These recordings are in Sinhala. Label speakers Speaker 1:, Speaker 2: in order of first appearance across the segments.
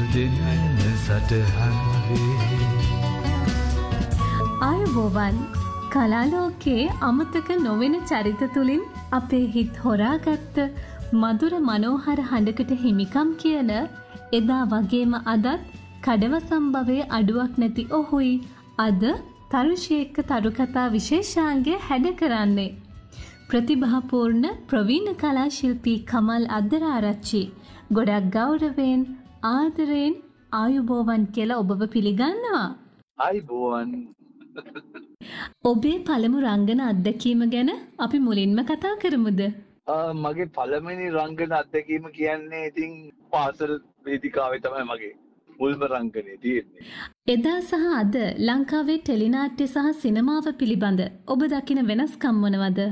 Speaker 1: දෙන්න සටහන්වේ
Speaker 2: ආයුබෝවන් කලාලෝකයේ අමතක නොවෙන චරිත තුලින් අපේ හිත් හොරාගත්ත මధుර මනෝහර හඬකට හිමිකම් කියන එදා වගේම අදත් කඩවසම් භවයේ අඩුවක් නැති ඔහුයි අද තරුෂියෙක්ක තරුකතා විශේෂාංගය හැඩ කරන්නේ ප්‍රතිභාපූර්ණ ප්‍රවීණ කලා ශිල්පී කමල් අද්දරආරච්චි ගොඩක් ගෞරවයෙන් ආදරයෙන් ආයුබෝවන් කියලා ඔබව පිළිගන්නවා.
Speaker 3: ආයුබෝවන්.
Speaker 2: ඔබේ පළමු රංගන අත්දැකීම ගැන අපි මුලින්ම කතා කරමුද?
Speaker 3: මගේ පළවෙනි රංගන අත්දැකීම කියන්නේ ඉතින් පාසල් වේදිකාවේ තමයි මගේ මුල්ම රංගනේ තියෙන්නේ.
Speaker 2: එදා සහ අද ලංකාවේ ටෙලිනාට්‍ය සහ සිනමාව පිළිබඳ ඔබ දකින වෙනස්කම් මොනවද?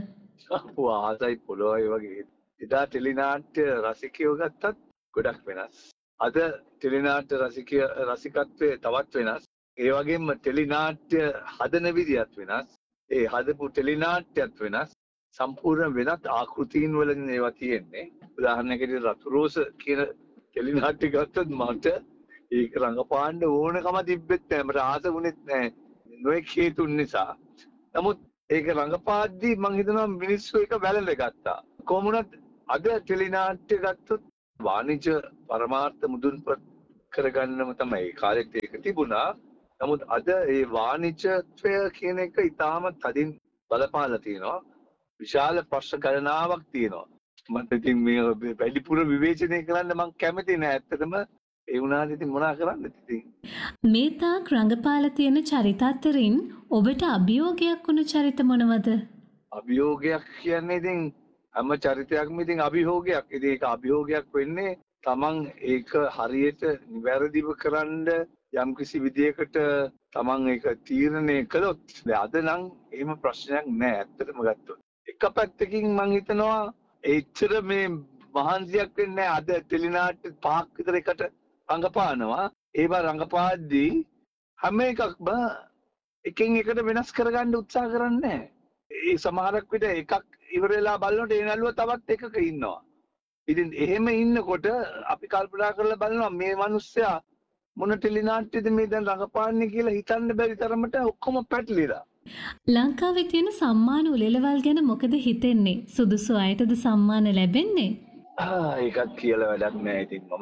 Speaker 3: ආසයි පොළොවයි වගේ. එදා ටෙලිනාට්‍ය රසිකයෝ ගත්තත් ගොඩක් වෙනස්. අද ටෙලිනාට්‍ය රසිකත්වයේ තවත් වෙනස්. ඒ වගේම ටෙලිනාට්‍ය හදන විදියත් වෙනස්. ඒ හදපු ටෙලිනාට්‍යත් වෙනස්. සම්පූර්ණ වෙනත් ආකෘතීන් වලින් ඒවා තියෙන්නේ. උදාහරණයකට රතුරෝස කියන ටෙලිනාට්‍ය ගත්තොත් මට ඒක රංගපාන්න ඕනකම තිබ්බෙත් නැහැ. මට ආස වුණෙත් නැහැ. නොඑක හේතුන් නිසා. නමුත් ඒක රංගපාද්දී මං හිතනවා මිනිස්සු එක වැළඳගත්තා. කොහොම වුණත් අද ටෙලිනාට්‍ය ගත්තොත් වාණිජ්‍ය පරමාර්ථ මුදුන්පත් කරගන්නම තමයි කාලෙත් ඒක තිබුණා. නමුත් අද ඒ වාණිජ්‍යත්වය කියන එක ඉතාම තදින් බලපාලා තියෙනවා. විශාල ප්‍රශ්න ගණනාවක් තියෙනවා. මට ඉතින් මේ වැඩිපුර විවේචනය කරන්න මං කැමති නෑ. ඇත්තටම ඒ වුණාට ඉතින් මොනා කරන්නද ඉතින්.
Speaker 2: මේ තාක් රංගපාලා තියෙන චරිත අතරින් ඔබට අභියෝගයක් වුණු චරිත මොනවද?
Speaker 3: අභියෝගයක් කියන්නේ ඉතින් හැම චරිතයක්ම ඉතින් අභියෝගයක්. ඉතින් ඒක අභියෝගයක් වෙන්නේ තමන් ඒක හරියට නිවැරදිව කරන්න යම්කිසි විදියකට තමන් ඒක තීරණය කළොත්. අද නම් එහෙම ප්‍රශ්නයක් නෑ ඇත්තටම ගත්තොත්. එක පැත්තකින් මං හිතනවා එච්චර මේ මහන්සියක් වෙන්නේ නෑ. අද ටෙලිනාට්‍ය 5ක් විතර එකට රංගපානවා. ඒවා රංගපාද්දී හැම එකක්ම එකෙන් එකට වෙනස් කරගන්න උත්සාහ කරන්නේ නෑ. ඒ සමහරක් විට එකක් ඉවර වෙලා බලනකොට ඒ නළුව තවත් එකක ඉන්නවා. ඉතින් එහෙම ඉන්නකොට අපි කල්පනා කරලා බලනවා මේ මිනිස්සයා මොන ටෙලිනාට්‍යද මේ දැන් රඟපාන්නේ කියලා හිතන්න බැරි තරමට ඔක්කොම පැටලිලා.
Speaker 2: ලංකාවේ තියෙන සම්මාන උළෙලවල් ගැන මොකද හිතෙන්නේ? සුදුසු අයටද සම්මාන ලැබෙන්නේ?
Speaker 3: ඒකත් කියලා වැඩක් නෑ. ඉතින් මම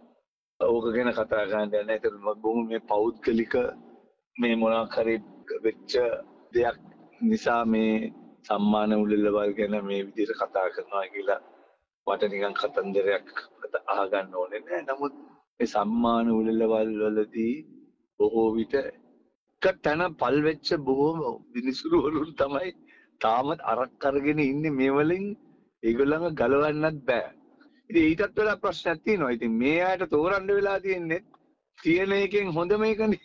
Speaker 3: ඕක ගැන කතා කරන්න යන්නේ නැහැ. ඒතර මම මේ පෞද්ගලික මේ මොනවා කරේ වෙච්ච දෙයක් නිසා මේ සම්මාන උළෙලවල් ගැන මේ විදිහට කතා කරනවා කියලා වට නිකන් කතන්දරයක් අහගන්න ඕනේ නෑ. නමුත් මේ සම්මාන උළෙලවල් වලදී බොහෝ විට තන පල් වෙච්ච බොහෝම විනිසුරු වරුන් තමයි තාමත් අරක් අරගෙන ඉන්නේ. මේ වලින් ඒගොල්ලන්ව ගලවන්නත් බෑ. ඉතින් ඊටත් වඩා ප්‍රශ්නයක් තියෙනවා. ඉතින් මේ ආයත තෝරන්න වෙලා තියෙන්නේ තියෙන එකෙන් හොඳ මේකනේ.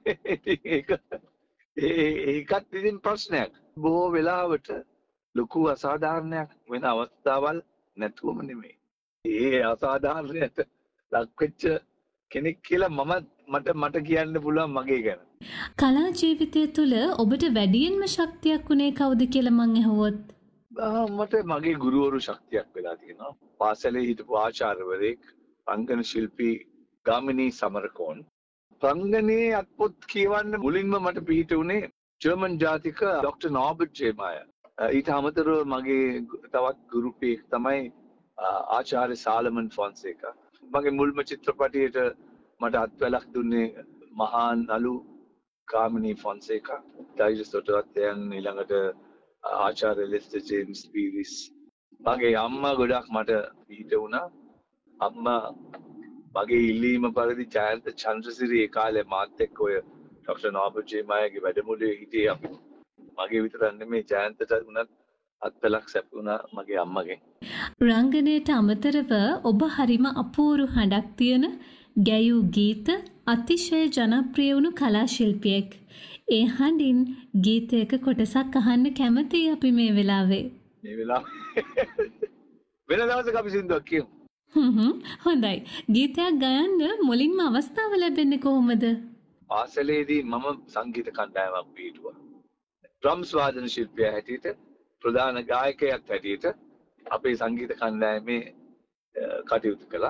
Speaker 3: ඒකත් ඉතින් ප්‍රශ්නයක්. බොහෝ වෙලාවට ලොකු අසාධාරණයක් වෙන අවස්ථාවල් නැතුවම නෙමෙයි. ඒ අසාධාරණයට ලක් වෙච්ච කෙනෙක් කියලා මට කියන්න පුළුවන් මගේ ගැන.
Speaker 2: කලා ජීවිතය තුළ ඔබට වැඩියෙන්ම ශක්තියක් වුණේ කවුද කියලා මං අහුවොත්?
Speaker 3: මට මගේ ගුරුවරු ශක්තියක් වෙලා තියෙනවා. පාසලේ හිටපු ආචාර්යවරයෙක් රංගන ශිල්පී ගාමිණී සමරකෝන්. රංගනයේ අත්පොත් කියවන්න මුලින්ම මට පිහිට වුණේ ජර්මන් ජාතික ඩොක්ටර් නෝබර්ට් ජේමයර්. ඊට අමතරව මගේ තවත් ගුරුපෙක් තමයි ආචාර්ය සාලමන් ෆොන්සේකා. මගේ මුල්ම චිත්‍රපටයට මට අත්වැලක් දුන්නේ මහා නළු ගාමිණී ෆොන්සේකා. ඩයිජස් ඔටවත්යන් ඊළඟට ආචාර්ය ලෙස්ටර් ජේම්ස් පීරිස්. මගේ අම්මා ගොඩක් මට පිහිට වුණා. අම්මා මගේ ඉල්ලීම පරිදි ජයන්ත චන්ද්‍රසිරි ඒ කාලේ මාත් එක්ක ඔය ඩොක්ටර් නෝබර්ට් ජේමයර්ගේ වැඩමුළුවේ හිටියේ අපි. මගේ විතරක් නෙමෙයි ජයන්තට උනත් අත්වැලක් සැපුණා මගේ අම්මගෙන්.
Speaker 2: රංගනයට අමතරව ඔබ හරිම අපූර්ව හඬක් තියෙන ගැයූ ගීත අතිශය ජනප්‍රිය වුණු කලා ශිල්පියෙක්. ඒ හඬින් ගීතයක කොටසක් අහන්න කැමතියි අපි මේ වෙලාවේ.
Speaker 3: මේ වෙලාවේ වෙන දවසක අපි සින්දුවක් කියමු.
Speaker 2: හොඳයි. ගීතයක් ගයන්න මුලින්ම අවස්ථාව ලැබෙන්නේ කොහොමද?
Speaker 3: පාසලේදී මම සංගීත කණ්ඩායමක් පිහිටුවා. ඩ්‍රම්ස් වාදන ශිල්පියා හැටියට ප්‍රධාන ගායකයෙක් හැටියට අපේ සංගීත කණ්ඩායමේ කටයුතු කළා.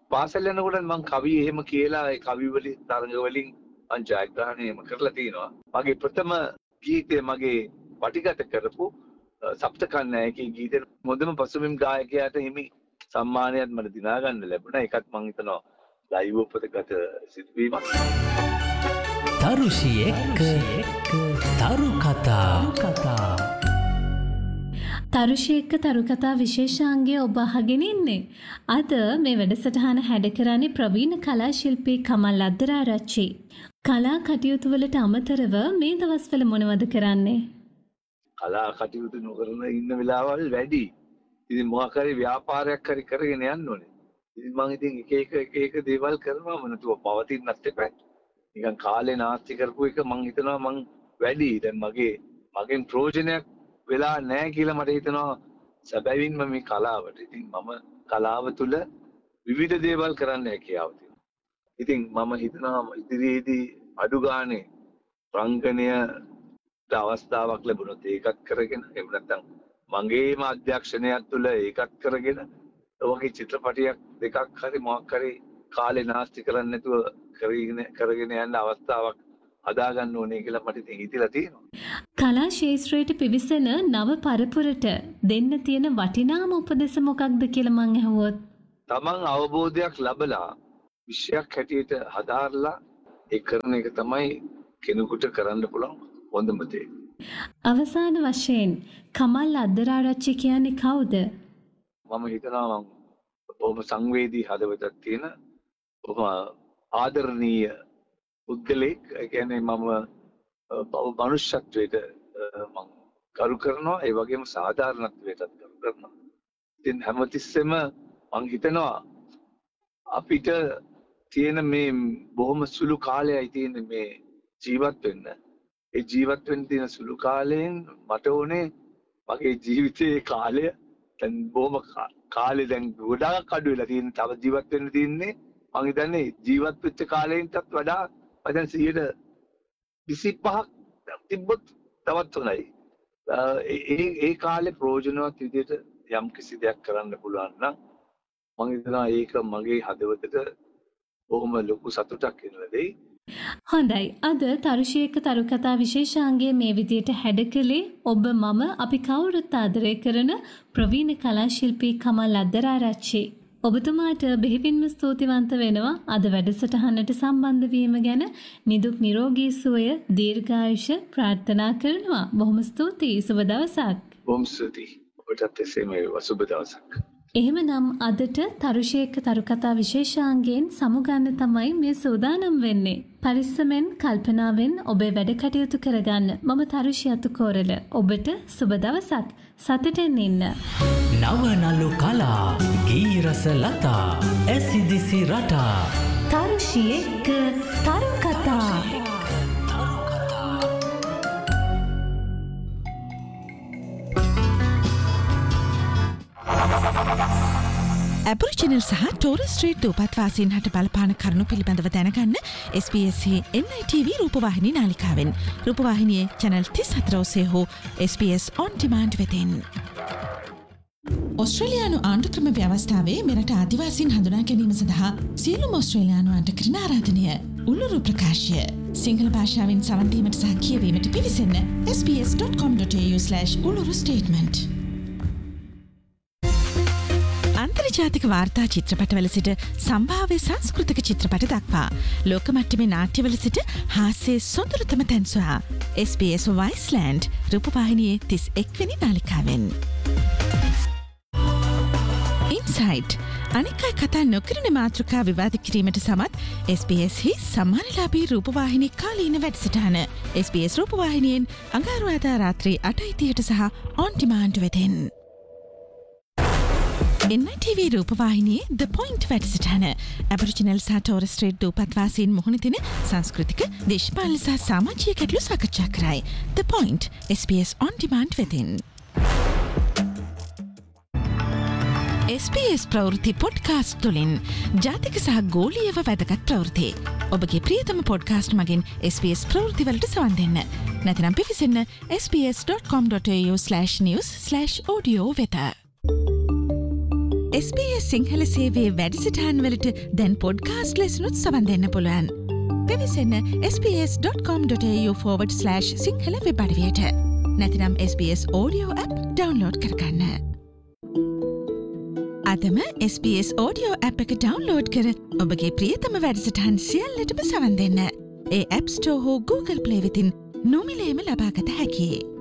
Speaker 3: පාසල් යනකොට මම කවි එහෙම කියලා ඒ කවි වලින් තරඟ වලින් මම ජයග්‍රහණය එහෙම කරලා තිනවා. මගේ ප්‍රථම ගීතය මගේ පටිගත කරපු සප්තකන්නායකී ගීතේ මොදම පසුබිම් ගායකයාට හිමි සම්මානයක් මට දිනා ගන්න ලැබුණා. ඒකත් මම හිතනවා ලයිව් උපතගත සිදුවීමක්.
Speaker 1: තරුෂි එක්ක තරු කතා.
Speaker 2: තරුෂි එක්ක තරු කතා විශේෂාංගය ඔබ අහගෙන ඉන්නේ. අද මේ වැඩසටහන හැඩ කරන්නේ ප්‍රවීණ කලා ශිල්පී කමල් අද්දරාරච්චි. කලා කටයුතු වලට අමතරව මේ දවස්වල මොනවද කරන්නේ?
Speaker 3: කලා කටයුතු නොකරන ඉන්න වෙලාවල් වැඩි. ඉතින් මොකක් හරි ව්‍යාපාරයක් හරි කරගෙන යන්න ඕනේ. ඉතින් මම ඉතින් එක එක දේවල් කරනවාම නැතුව පවතින්නත් එපා. නිකන් කාලේ නාස්ති කරපු එක මම හිතනවා මං වැඩි. දැන් මගෙන් ප්‍රයෝජනයක් වෙලා නැහැ කියලා මට හිතෙනවා සැබවින්ම මේ කලාවට. ඉතින් මම කලාව තුළ විවිධ දේවල් කරන්න හැකියාව තියෙනවා. ඉතින් මම හිතනවා ඉදිරියේදී අඩු ගානේ රංගනයට අවස්ථාවක් ලැබුණොත් ඒකත් කරගෙන එහෙම නැත්නම් මගේම අධ්‍යක්ෂණයක් තුළ ඒකත් කරගෙන ඔයගේ චිත්‍රපටයක් දෙකක් හරි මොකක් හරි කාලේ නාස්ති කරන්නේ නැතුව කරගෙන යන්න අවස්ථාවක් හදාගන්න ඕනේ කියලා මට ඉතින් හිතලා තියෙනවා.
Speaker 2: කලා ශාස්ත්‍රයට පිවිසෙන නව පරපුරට දෙන්න තියෙන වටිනාම උපදෙස් මොකක්ද කියලා මං අහුවොත්?
Speaker 3: තමන් අවබෝධයක් ලැබලා විෂයක් හැටියට හදාarලා ඒ කරන එක තමයි කෙනෙකුට කරන්න පුළුවන් හොඳම දේ.
Speaker 2: අවසාන වශයෙන් කමල් අද්දරාරච්චි කියන්නේ කවුද?
Speaker 3: මම හිතනවා මම බොහොම සංවේදී හදවතක් තියෙන බොහොම ආදරණීය පුද්ගලෙක්. ඒ කියන්නේ මම මනුෂ්‍යත්වයට මම කරු කරනවා, ඒ වගේම සාධාරණත්වයටත් කරු කරනවා. ඉතින් හැමතිස්සෙම මම හිතනවා අපිට තියෙන මේ බොහොම සුළු කාලයයි තියෙන මේ ජීවත් වෙන්න. ඒ ජීවත් වෙන්න තියෙන සුළු කාලයෙන් මට ඕනේ මගේ ජීවිතයේ කාලය දැන් බොහොම කාලේ දැන් ගොඩාක් අඩු වෙලා තියෙන. තව ජීවත් වෙන්න තියෙන්නේ මම හිතන්නේ ජීවත් වෙච්ච කාලයෙන්ටත් වඩා දැන් 25ක් තිබ්බොත් තවත් හොඳයි. ඒ කාලේ ප්‍රයෝජනවත් විදිහට යම් කිසි දෙයක් කරන්න පුළුවන් නම් මම හිතනවා ඒක මගේ හදවතට බොහොම ලොකු සතුටක් වෙනවා දෙයි.
Speaker 2: හොඳයි. අද තරුෂි එක්ක තරු කතා විශේෂාංගයේ මේ විදියට හැඩ කළේ ඔබ මම අපි කවුරුත් ආදරය කරන ප්‍රවීණ කලා ශිල්පී කමල් අද්දරාරච්චි. ඔබතුමාට බෙහෙවින්ම ස්තුතිවන්ත වෙනවා අද වැඩසටහනට සම්බන්ධ වීම ගැන. නිදුක් නිරෝගී සුවය දීර්ඝායුෂ ප්‍රාර්ථනා කරනවා. බොහොම ස්තුතියි. සුබ දවසක්.
Speaker 3: බොහොම ස්තුතියි. ඔබටත් එසේම වේවා. සුබ දවසක්.
Speaker 2: එහෙමනම් අදට තරුෂි එක්ක තරු කතා විශේෂාංගයෙන් සමුගන්න තමයි මේ සූදානම් වෙන්නේ. පරිස්සමෙන් කල්පනාවෙන් ඔබේ වැඩ කටයුතු කරගන්න. මම තරුෂි අතුකෝරළ. ඔබට සුබ දවසක්. සතුටෙන් ඉන්න.
Speaker 1: නවනලු කලා ගී රස ලතා ඇසිදිසි රටා
Speaker 2: තරුෂි එක්ක තරු කතා.
Speaker 4: ඇබොරිජිනල් සහ ටෝරස් ස්ට්‍රීට් දූපත්වාසීන් හට බලපාන කරුණු පිළිබඳව දැනගන්න SBS NITV රූපවාහිනී නාලිකාවෙන් රූපවාහිනියේ channel 34 ඔස්සේ හෝ SBS on demand වෙතින්. ඔස්ට්‍රේලියානු ආණ්ඩුක්‍රම ව්‍යවස්ථාවේ මෙරට ආදිවාසීන් හඳුනා ගැනීම සඳහා සියලුම ඔස්ට්‍රේලියානුවන්ට කරන ආරාධනය උළුරු ප්‍රකාශය. සිංහල භාෂාවෙන් සවන් දීමට සහ කියවීමට පිවිසෙන්න sbs.com.au/uluru statement. ජාතික වාර්තා චිත්‍රපටවල සිට සම්භාව්‍ය සංස්කෘතික චිත්‍රපට දක්වා ලෝක මට්ටමේ නාට්‍යවල සිට හාස්‍යයේ සොඳුරුතම තැන් සොයා SBS Viceland රූපවාහිනියේ 31 වෙනි නාලිකාවෙන්. ඉන්සයිට් අනික් අය කතා නොකරන මාතෘකා විවාද කිරීමට සමත් SBS හි සම්මානලාභී රූපවාහිනී කාලීන වැඩසටහන SBS රූපවාහිනියෙන් අඟහරුවාදා රාත්‍රී 8:30ට සහ on demand වෙතින්. NITV රූපවාහිනියේ The Point වැඩසටහන ඇබොරිජිනල් සහ ටෝරස් ස්ට්‍රීට් දූපත්වාසීන් මුහුණ දෙන සංස්කෘතික, දේශපාලන සහ සමාජීය ගැටලු සාකච්ඡා කරයි. The Point SBS on demand වෙතින්. SBS ප්‍රවෘත්ති පොඩ්කාස්ට් තුළින් ජාතික සහ ගෝලීයව වැදගත් ප්‍රවෘත්ති. ඔබගේ ප්‍රියතම පොඩ්කාස්ට් මගින් SBS ප්‍රවෘත්ති වලට සවන් දෙන්න. නැතිනම් පිවිසෙන්න sbs.com.au/news/audio වෙත. SBS සිංහල සේවේ වැඩසටහන් වලට දැන් පොඩ්කාස්ට් ලෙසනුත් සවන් දෙන්න පුළුවන්. පිවිසන්න sbs.com.au/සිංහල වෙබ් අඩවියට. නැතිනම් SBS audio app download කරගන්න. අදම SBS audio app එක download කර ඔබගේ ප්‍රියතම වැඩසටහන් සියල්ලටම සවන් දෙන්න. ඒ App Store හෝ Google Play වෙතින් නොමිලේම ලබාගත හැකියි.